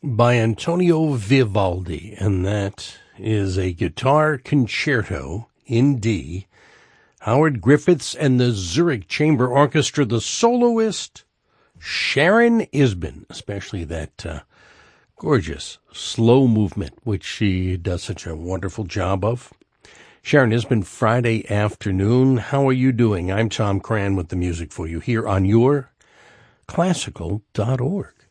by Antonio Vivaldi, and that is a guitar concerto in D. Howard Griffiths and the Zurich Chamber Orchestra, the soloist Sharon Isbin, especially that gorgeous slow movement, which she does such a wonderful job of. Sharon Isbin, Friday afternoon. How are you doing? I'm Tom Cran with the music for you here on your classical.org.